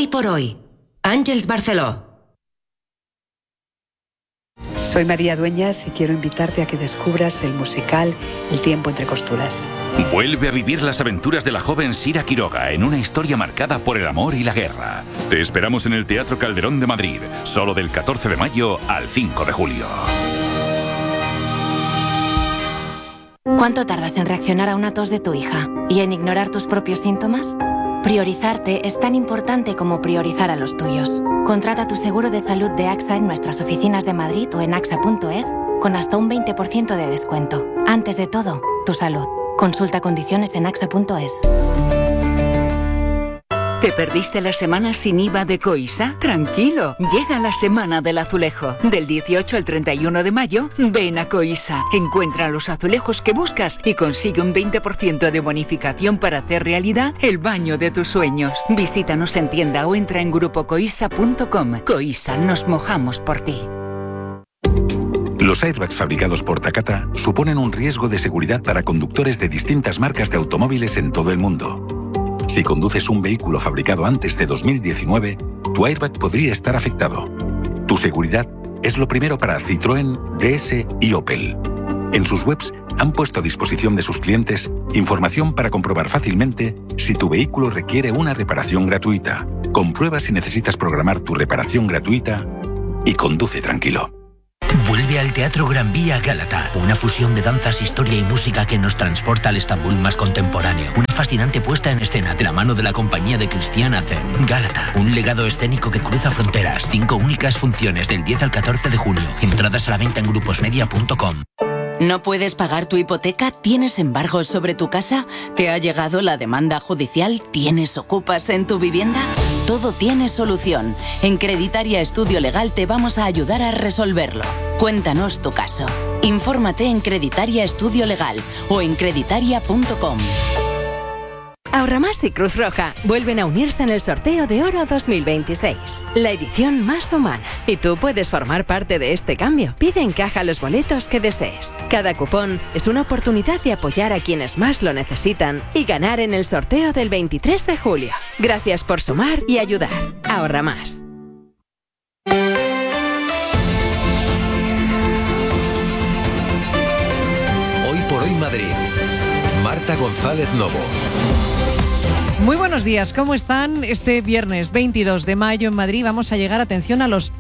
Hoy por hoy, Àngels Barceló. Soy María Dueñas y quiero invitarte a que descubras el musical El tiempo entre costuras. Vuelve a vivir las aventuras de la joven Sira Quiroga en una historia marcada por el amor y la guerra. Te esperamos en el Teatro Calderón de Madrid, solo del 14 de mayo al 5 de julio. ¿Cuánto tardas en reaccionar a una tos de tu hija y en ignorar tus propios síntomas? Priorizarte es tan importante como priorizar a los tuyos. Contrata tu seguro de salud de AXA en nuestras oficinas de Madrid o en axa.es con hasta un 20% de descuento. Antes de todo, tu salud. Consulta condiciones en axa.es. ¿Te perdiste la semana sin IVA de Coisa? Tranquilo, llega la Semana del Azulejo. Del 18 al 31 de mayo, ven a Coisa. Encuentra los azulejos que buscas y consigue un 20% de bonificación para hacer realidad el baño de tus sueños. Visítanos en tienda o entra en grupocoisa.com. Coisa, nos mojamos por ti. Los airbags fabricados por Takata suponen un riesgo de seguridad para conductes de distintas marcas de automóviles en todo el mundo. Si conduces un vehículo fabricado antes de 2019, tu airbag podría estar afectado. Tu seguridad es lo primero para Citroën, DS y Opel. En sus webs han puesto a disposición de sus clientes información para comprobar fácilmente si tu vehículo requiere una reparación gratuita. Comprueba si necesitas programar tu reparación gratuita y conduce tranquilo. Vuelve al Teatro Gran Vía Gálata, una fusión de danzas, historia y música que nos transporta al Estambul más contemporáneo. Una fascinante puesta en escena de la mano de la compañía de Cristian Azem. Gálata, un legado escénico que cruza fronteras. 5 únicas funciones del 10 al 14 de junio. Entradas a la venta en gruposmedia.com. ¿No puedes pagar tu hipoteca? ¿Tienes embargos sobre tu casa? ¿Te ha llegado la demanda judicial? ¿Tienes ocupas en tu vivienda? Todo tiene solución. En Creditaria Estudio Legal te vamos a ayudar a resolverlo. Cuéntanos tu caso. Infórmate en Creditaria Estudio Legal o en creditaria.com. Ahorramás y Cruz Roja vuelven a unirse en el sorteo de Oro 2026, la edición más humana. Y tú puedes formar parte de este cambio. Pide en caja los boletos que desees. Cada cupón es una oportunidad de apoyar a quienes más lo necesitan y ganar en el sorteo del 23 de julio. Gracias por sumar y ayudar. Ahorra más. Hoy por hoy Madrid. Marta González Novo. Muy buenos días, ¿cómo están? Este viernes 22 de mayo en Madrid vamos a llegar, atención, a los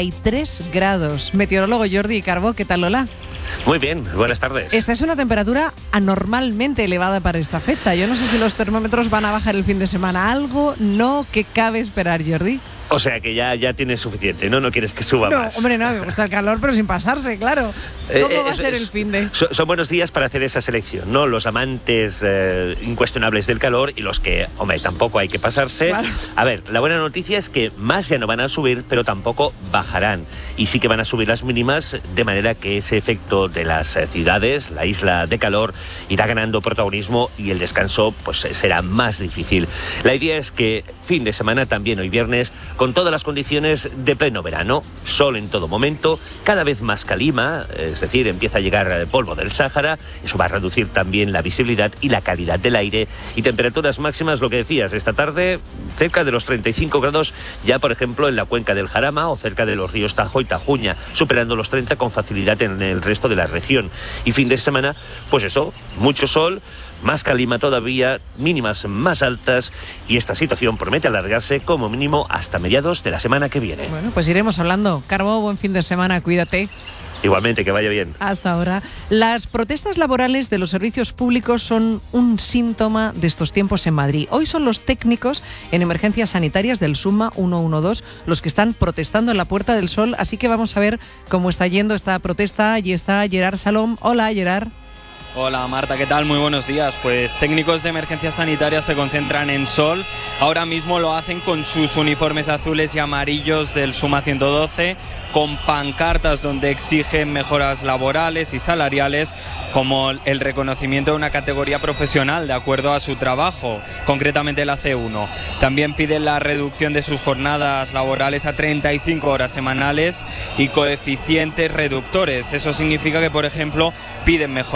33 grados. Meteorólogo Jordi Carbó, ¿qué tal, Lola? Muy bien, buenas tardes. Esta es una temperatura anormalmente elevada para esta fecha. Yo no sé si los termómetros van a bajar el fin de semana. Algo no que cabe esperar, Jordi. O sea que ya tienes suficiente, ¿no? No quieres que suba más. No, hombre, no, me gusta el calor, pero sin pasarse, claro. ¿Cómo va a ser el fin de...? Son buenos días para hacer esa selección, ¿no? Los amantes incuestionables del calor y los que, hombre, tampoco hay que pasarse. Claro. A ver, la buena noticia es que más ya no van a subir, pero tampoco bajarán. Y sí que van a subir las mínimas, de manera que ese efecto de las ciudades, la isla de calor, irá ganando protagonismo y el descanso pues será más difícil. La idea es que fin de semana, también hoy viernes, con todas las condiciones de pleno verano, sol en todo momento, cada vez más calima, es decir, empieza a llegar el polvo del Sáhara, eso va a reducir también la visibilidad y la calidad del aire, y temperaturas máximas, lo que decías, esta tarde cerca de los 35 grados, ya por ejemplo en la cuenca del Jarama o cerca de los ríos Tajo y Tajuña, superando los 30 con facilidad en el resto de la región. Y fin de semana, pues eso, mucho sol, más calima todavía, mínimas más altas, y esta situación promete alargarse como mínimo hasta mediados de la semana que viene. Bueno, pues iremos hablando. Carbó, buen fin de semana, cuídate. Igualmente, que vaya bien. Hasta ahora. Las protestas laborales de los servicios públicos son un síntoma de estos tiempos en Madrid. Hoy son los técnicos en emergencias sanitarias del SUMA 112 los que están protestando en la Puerta del Sol, así que vamos a ver cómo está yendo esta protesta. Allí está Gerard Salom. Hola, Gerard. Hola Marta, ¿qué tal? Muy buenos días. Pues técnicos de emergencias sanitarias se concentran en Sol. Ahora mismo lo hacen con sus uniformes azules y amarillos del SUMA 112, con pancartas donde exigen mejoras laborales y salariales, como el reconocimiento de una categoría profesional de acuerdo a su trabajo, concretamente la C1. También piden la reducción de sus jornadas laborales a 35 horas semanales y coeficientes reductores. Eso significa que, por ejemplo, piden mejoras salariales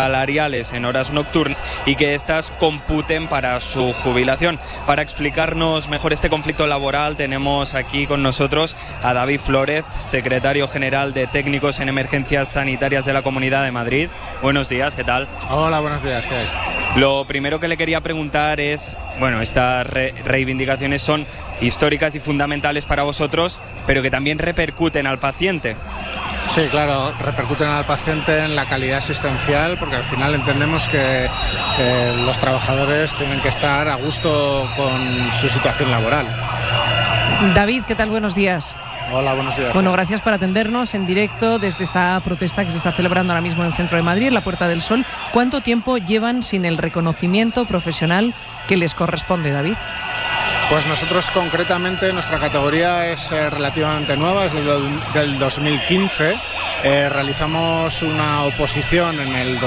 salariales en horas nocturnas y que éstas computen para su jubilación. Para explicarnos mejor este conflicto laboral tenemos aquí con nosotros a David Flórez, secretario general de Técnicos en Emergencias Sanitarias de la Comunidad de Madrid. Buenos días, ¿qué tal? Hola, buenos días, ¿qué hay? Lo primero que le quería preguntar es, bueno, estas reivindicaciones son históricas y fundamentales para vosotros, pero que también repercuten al paciente. Sí, claro, repercuten al paciente en la calidad asistencial, porque al final entendemos que los trabajadores tienen que estar a gusto con su situación laboral. David, ¿qué tal? Buenos días. Hola, buenos días. Bueno, gracias por atendernos en directo desde esta protesta que se está celebrando ahora mismo en el centro de Madrid, en la Puerta del Sol. ¿Cuánto tiempo llevan sin el reconocimiento profesional que les corresponde, David? Pues nosotros concretamente, nuestra categoría es relativamente nueva, es del 2015. Realizamos una oposición en el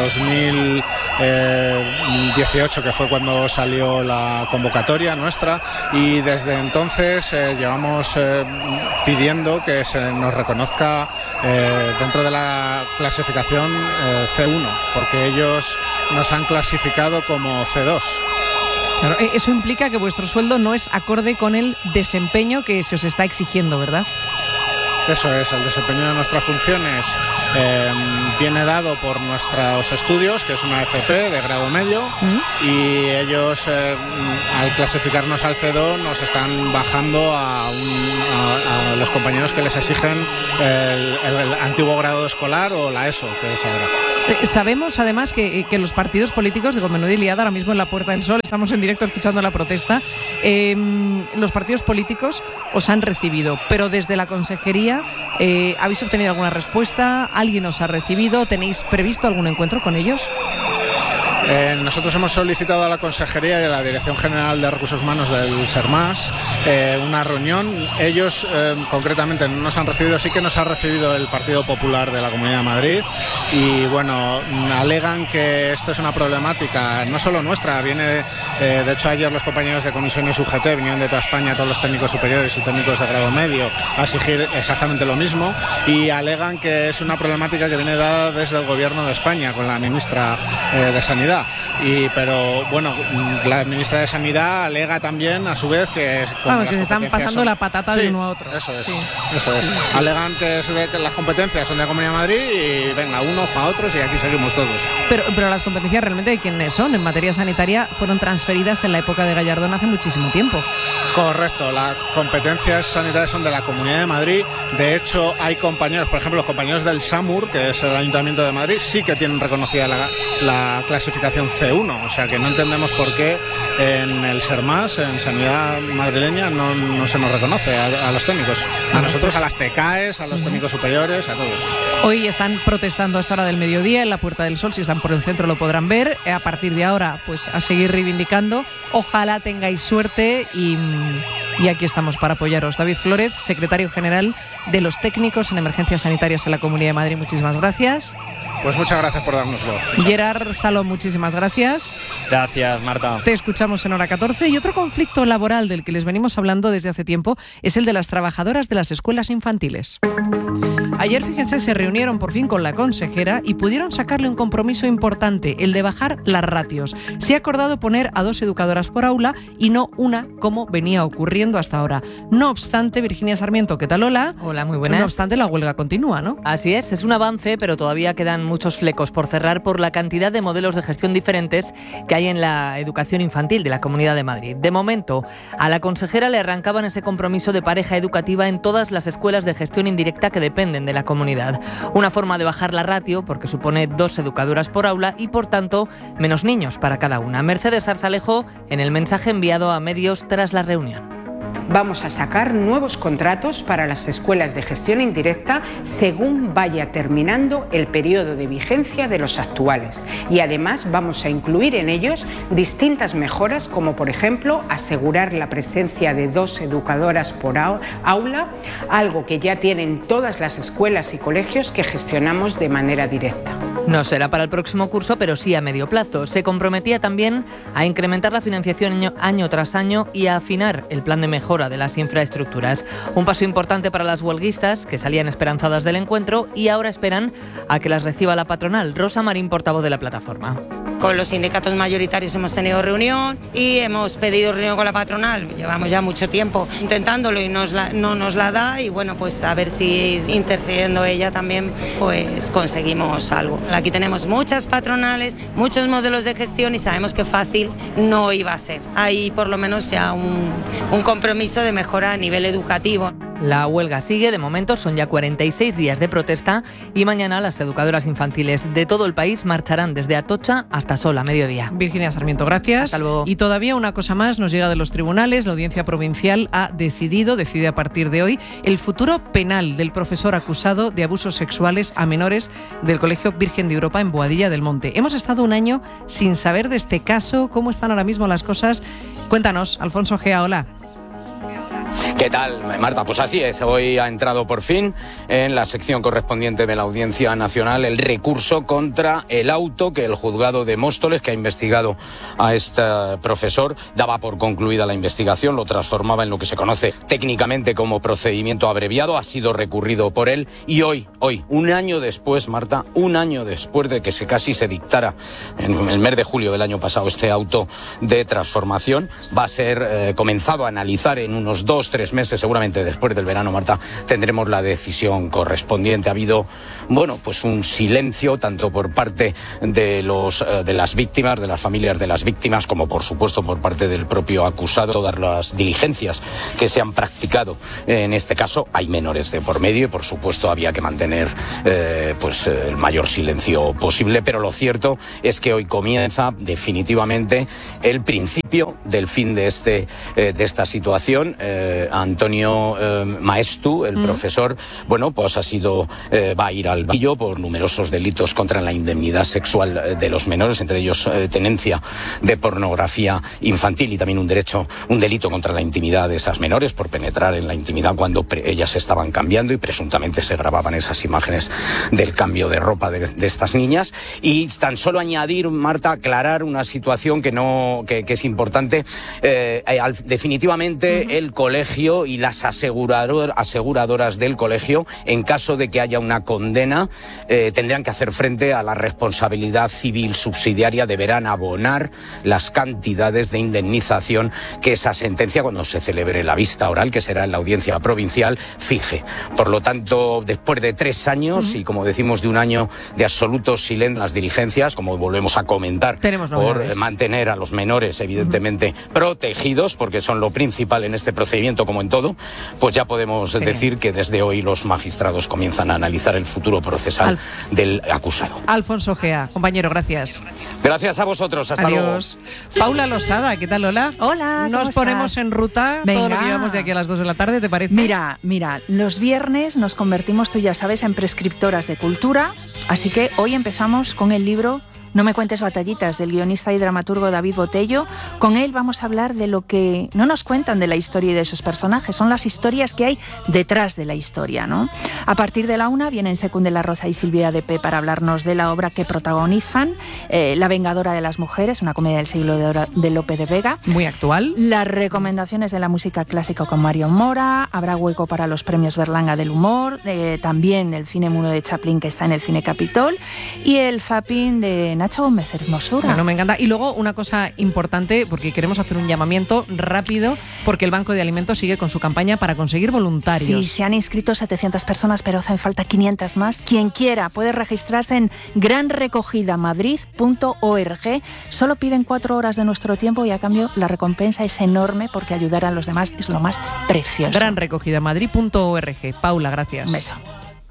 2018, que fue cuando salió la convocatoria nuestra, y desde entonces llevamos pidiendo que se nos reconozca dentro de la clasificación C1, porque ellos nos han clasificado como C2. Claro, eso implica que vuestro sueldo no es acorde con el desempeño que se os está exigiendo, ¿verdad? Eso es, el desempeño de nuestras funciones viene dado por nuestros estudios, que es una FP de grado medio, y ellos al clasificarnos al C2 nos están bajando a los compañeros que les exigen el antiguo grado escolar o la ESO, que es ahora. Sabemos además que los partidos políticos, digo, menuda liada ahora mismo en la Puerta del Sol, estamos en directo escuchando la protesta, los partidos políticos os han recibido, pero desde la consejería, ¿habéis obtenido alguna respuesta? ¿Alguien os ha recibido? ¿Tenéis previsto algún encuentro con ellos? Nosotros hemos solicitado a la Consejería y a la Dirección General de Recursos Humanos del SERMAS una reunión. Ellos concretamente no nos han recibido, sí que nos ha recibido el Partido Popular de la Comunidad de Madrid, y bueno, alegan que esto es una problemática no solo nuestra, viene de hecho ayer los compañeros de comisiones UGT vinieron de toda España, todos los técnicos superiores y técnicos de grado medio, a exigir exactamente lo mismo, y alegan que es una problemática que viene dada desde el Gobierno de España con la ministra de Sanidad. Pero bueno, la ministra de Sanidad alega también a su vez que que se están pasando la patata de uno a otro. Eso es, eso es. Alegan que las competencias son de la Comunidad de Madrid y venga, unos para otros y aquí seguimos todos. Pero las competencias realmente de quiénes son en materia sanitaria fueron transferidas en la época de Gallardón hace muchísimo tiempo. Correcto, las competencias sanitarias son de la Comunidad de Madrid. De hecho, hay compañeros, por ejemplo, los compañeros del SAMUR, que es el Ayuntamiento de Madrid, sí que tienen reconocida la clasificación C1. O sea que no entendemos por qué en el SERMAS, en Sanidad madrileña, no se nos reconoce a los técnicos. A nosotros, a las TECAES, a los técnicos superiores, a todos. Hoy están protestando a esta hora del mediodía en la Puerta del Sol. Si están por el centro lo podrán ver. A partir de ahora, pues a seguir reivindicando. Ojalá tengáis suerte y aquí estamos para apoyaros. David Flórez, secretario general de los técnicos en emergencias sanitarias en la Comunidad de Madrid. Muchísimas gracias. Pues muchas gracias por darnos voz. Gerard Salom, muchísimas gracias. Gracias, Marta. Te escuchamos en Hora 14. Y otro conflicto laboral del que les venimos hablando desde hace tiempo es el de las trabajadoras de las escuelas infantiles. Ayer, fíjense, se reunieron por fin con la consejera y pudieron sacarle un compromiso importante, el de bajar las ratios. Se ha acordado poner a 2 educadoras por aula y no una, como venía ocurriendo hasta ahora. No obstante, Virginia Sarmiento, ¿qué tal? Hola. Hola, muy buenas. No obstante, la huelga continúa, ¿no? Así es un avance, pero todavía quedan muchos flecos por cerrar por la cantidad de modelos de gestión diferentes que hay en la educación infantil de la Comunidad de Madrid. De momento, a la consejera le arrancaban ese compromiso de pareja educativa en todas las escuelas de gestión indirecta que dependen de la comunidad. Una forma de bajar la ratio, porque supone 2 educadoras por aula y, por tanto, menos niños para cada una. Mercedes Zarzalejo, en el mensaje enviado a medios tras la reunión. Vamos a sacar nuevos contratos para las escuelas de gestión indirecta según vaya terminando el periodo de vigencia de los actuales. Y además vamos a incluir en ellos distintas mejoras, como por ejemplo asegurar la presencia de 2 educadoras por aula, algo que ya tienen todas las escuelas y colegios que gestionamos de manera directa. No será para el próximo curso, pero sí a medio plazo. Se comprometía también a incrementar la financiación año tras año y a afinar el plan de mejora de las infraestructuras. Un paso importante para las huelguistas, que salían esperanzadas del encuentro y ahora esperan a que las reciba la patronal. Rosa Marín, portavoz de la plataforma. Con los sindicatos mayoritarios hemos tenido reunión y hemos pedido reunión con la patronal. Llevamos ya mucho tiempo intentándolo y no nos la da, y bueno, pues a ver si intercediendo ella también pues conseguimos algo. Aquí tenemos muchas patronales, muchos modelos de gestión y sabemos que fácil no iba a ser. Hay por lo menos ya un compromiso de mejora a nivel educativo. La huelga sigue, de momento son ya 46 días de protesta y mañana las educadoras infantiles de todo el país marcharán desde Atocha hasta Sol a mediodía. Virginia Sarmiento, gracias. Hasta luego. Y todavía una cosa más nos llega de los tribunales. La Audiencia Provincial decide a partir de hoy el futuro penal del profesor acusado de abusos sexuales a menores del Colegio Virgen de Europa en Boadilla del Monte. Hemos estado un año sin saber de este caso. ¿Cómo están ahora mismo las cosas? Cuéntanos, Alfonso Gea, hola. ¿Qué tal, Marta? Pues así es, hoy ha entrado por fin en la sección correspondiente de la Audiencia Nacional el recurso contra el auto que el juzgado de Móstoles, que ha investigado a este profesor, daba por concluida la investigación, lo transformaba en lo que se conoce técnicamente como procedimiento abreviado, ha sido recurrido por él y hoy, un año después, Marta, un año después de que casi se dictara en el mes de julio del año pasado este auto de transformación, va a ser comenzado a analizar en unos 2-3 meses, seguramente después del verano, Marta, tendremos la decisión correspondiente. Ha habido, pues un silencio tanto por parte de las víctimas, de las familias de las víctimas, como por supuesto por parte del propio acusado. Todas las diligencias que se han practicado en este caso, hay menores de por medio y por supuesto había que mantener el mayor silencio posible, pero lo cierto es que hoy comienza definitivamente el principio del fin de esta situación. Antonio Maestu, el profesor, pues va a ir al banquillo por numerosos delitos contra la indemnidad sexual de los menores, entre ellos tenencia de pornografía infantil y también un delito contra la intimidad de esas menores por penetrar en la intimidad cuando ellas estaban cambiando y presuntamente se grababan esas imágenes del cambio de ropa de estas niñas. Y tan solo añadir, Marta, aclarar una situación que es importante. Definitivamente el colegio y las aseguradoras del colegio, en caso de que haya una condena, tendrán que hacer frente a la responsabilidad civil subsidiaria, deberán abonar las cantidades de indemnización que esa sentencia, cuando se celebre la vista oral, que será en la Audiencia Provincial, fije. Por lo tanto, después de 3 años y, como decimos, de un año de absoluto silencio en las diligencias, como volvemos a comentar, por mantener a los menores, evidentemente, protegidos, porque son lo principal en este procedimiento, como en todo, pues ya podemos decir que desde hoy los magistrados comienzan a analizar el futuro procesal del acusado. Alfonso Gea, compañero, gracias. Gracias a vosotros, hasta luego. Paula Losada, ¿qué tal, Lola? Hola, Nos ponemos en ruta. Venga. Todo lo que llevamos de aquí a las 2 de la tarde, ¿te parece? Mira, los viernes nos convertimos, tú ya sabes, en prescriptoras de cultura, así que hoy empezamos con el libro No me cuentes batallitas, del guionista y dramaturgo David Botello. Con él vamos a hablar de lo que no nos cuentan de la historia y de sus personajes, son las historias que hay detrás de la historia, ¿no? A partir de la 1 vienen Secunde La Rosa y Silvia de P para hablarnos de la obra que protagonizan, La Vengadora de las Mujeres, una comedia del siglo de Lope de Vega. Muy actual. Las recomendaciones de la música clásica con Mario Mora, habrá hueco para los premios Berlanga del humor, también el cine mudo de Chaplin que está en el Cine Capitol y el zapping de Nacho Gómez Hermosura. Bueno, me encanta. Y luego una cosa importante, porque queremos hacer un llamamiento rápido, porque el Banco de Alimentos sigue con su campaña para conseguir voluntarios. Sí, se han inscrito 700 personas, pero hacen falta 500 más. Quien quiera puede registrarse en granrecogidamadrid.org. Solo piden 4 horas de nuestro tiempo y a cambio la recompensa es enorme, porque ayudar a los demás es lo más precioso. Granrecogidamadrid.org. Paula, gracias. Un beso.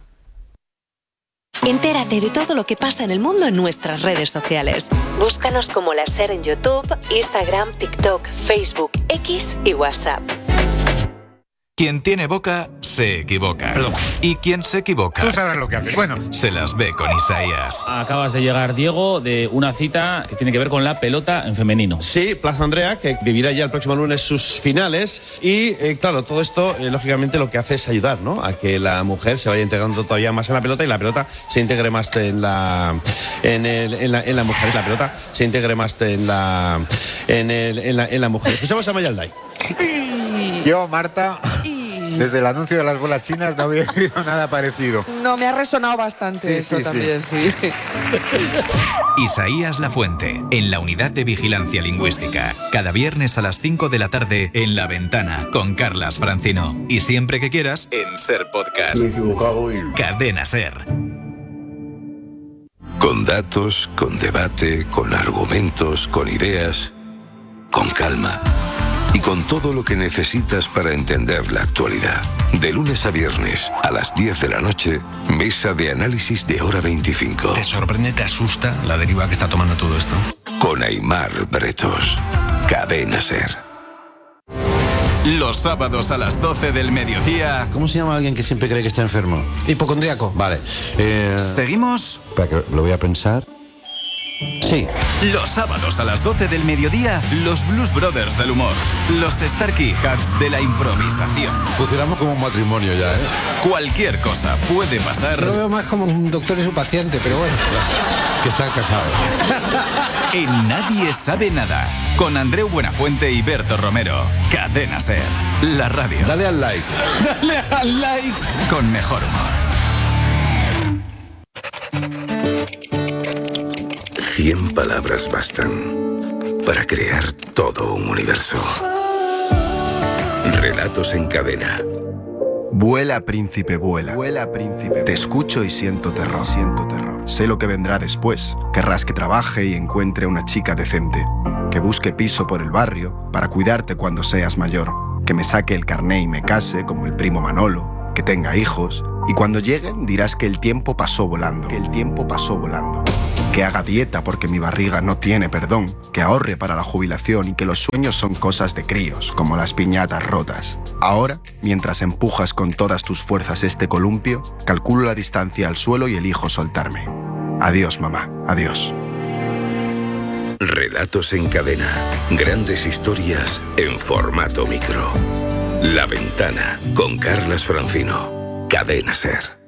Entérate de todo lo que pasa en el mundo en nuestras redes sociales. Búscanos como La SER en YouTube, Instagram, TikTok, Facebook, X y WhatsApp. Quien tiene boca, se equivoca. Perdón. Y quien se equivoca... Tú sabrás lo que haces. Bueno. Se las ve con Isaías. Acabas de llegar, Diego, de una cita que tiene que ver con la pelota en femenino. Sí, Plaza Andrea, que vivirá ya el próximo lunes sus finales. Y, claro, todo esto, lógicamente, lo que hace es ayudar, ¿no?, a que la mujer se vaya integrando todavía más en la pelota y la pelota se integre más en la mujer. La pelota se integre más en la mujer. Escuchamos a Mayalday. Yo, Marta, desde el anuncio de las bolas chinas no había oído nada parecido. No, me ha resonado bastante eso también, sí. Isaías Lafuente, en la Unidad de Vigilancia Lingüística. Cada viernes a las 5 de la tarde en La Ventana, con Carlas Francino. Y siempre que quieras, en Ser Podcast. Me he equivocado y... Cadena Ser. Con datos, con debate, con argumentos, con ideas, con calma. Y con todo lo que necesitas para entender la actualidad. De lunes a viernes, a las 10 de la noche, mesa de análisis de Hora 25. ¿Te sorprende, te asusta la deriva que está tomando todo esto? Con Aimar Bretos. Cadena Ser. Los sábados a las 12 del mediodía. ¿Cómo se llama alguien que siempre cree que está enfermo? Hipocondríaco. Vale. ¿Seguimos? Espera, que lo voy a pensar. Sí. Los sábados a las 12 del mediodía, los Blues Brothers del humor. Los Starkey Hats de la improvisación. Funcionamos como un matrimonio ya, ¿eh? Cualquier cosa puede pasar. Lo veo más como un doctor y su paciente, pero bueno. Que están casados. En Nadie Sabe Nada. Con Andreu Buenafuente y Berto Romero. Cadena Ser. La radio. Dale al like. Dale al like. Con mejor humor. 100 palabras bastan para crear todo un universo. Relatos en cadena. Vuela, príncipe, vuela. Vuela, príncipe. Te escucho y siento terror. Siento terror. Sé lo que vendrá después. Querrás que trabaje y encuentre una chica decente. Que busque piso por el barrio para cuidarte cuando seas mayor. Que me saque el carné y me case como el primo Manolo. Que tenga hijos. Y cuando lleguen dirás que el tiempo pasó volando. Que el tiempo pasó volando. Que haga dieta porque mi barriga no tiene perdón, que ahorre para la jubilación y que los sueños son cosas de críos, como las piñatas rotas. Ahora, mientras empujas con todas tus fuerzas este columpio, calculo la distancia al suelo y elijo soltarme. Adiós, mamá, adiós. Relatos en cadena. Grandes historias en formato micro. La Ventana, con Carlas Francino. Cadena Ser.